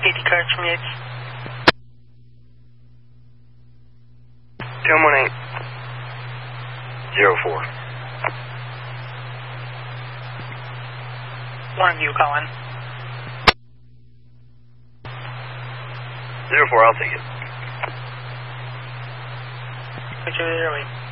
80 cards from Yates. 218. 04. 1, you call in. 04, I'll take it. Which is early.